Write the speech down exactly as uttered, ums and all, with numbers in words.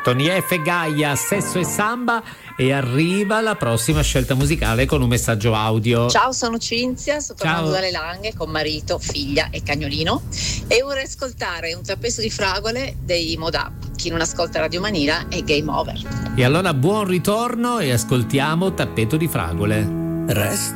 Tony F, Gaia, Sesso e Samba, e arriva la prossima scelta musicale con un messaggio audio. Ciao, sono Cinzia, sto tornando dalle Langhe con marito, figlia e cagnolino e vorrei ascoltare un tappeto di fragole dei Modà. Chi non ascolta Radio Manila è game over. E allora buon ritorno e ascoltiamo Tappeto di Fragole. Resta